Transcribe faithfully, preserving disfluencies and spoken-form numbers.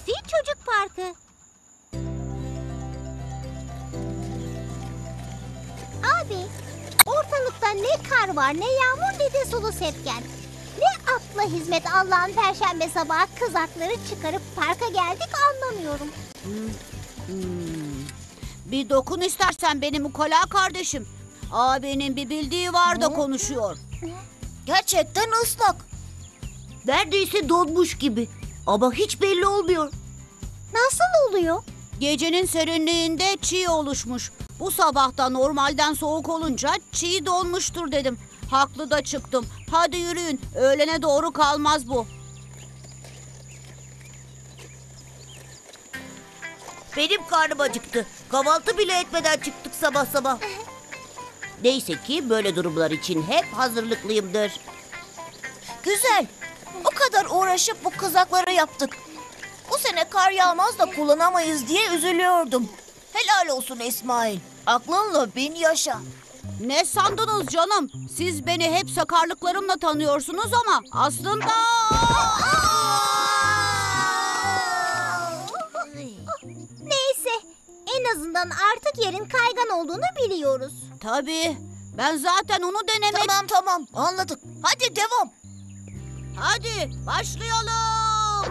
Lucy Çocuk Parkı. Abi, ortalıkta ne kar var, ne yağmur, ne de sulu sepken. Ne atla hizmet Allah'ın perşembe sabahı kızakları çıkarıp parka geldik anlamıyorum. Hmm. Hmm. Bir dokun istersen benim ukala kardeşim. Abinin bir bildiği var da konuşuyor. Gerçekten ıslak. Neredeyse donmuş gibi. Ama hiç belli olmuyor. Nasıl oluyor? Gecenin serinliğinde çiğ oluşmuş. Bu sabah da normalden soğuk olunca çiğ donmuştur dedim. Haklı da çıktım. Hadi yürüyün. Öğlene doğru kalmaz bu. Benim karnım acıktı. Kahvaltı bile etmeden çıktık sabah sabah. Neyse ki böyle durumlar için hep hazırlıklıyımdır. Güzel. O kadar uğraşıp bu kızakları yaptık. Bu sene kar yağmaz da kullanamayız diye üzülüyordum. Helal olsun İsmail. Aklınla bin yaşa. Ne sandınız canım? Siz beni hep sakarlıklarımla tanıyorsunuz ama aslında... Neyse, en azından artık yerin kaygan olduğunu biliyoruz. Tabii. Ben zaten onu denemek... Tamam tamam anladık. Hadi devam. Hadi başlayalım.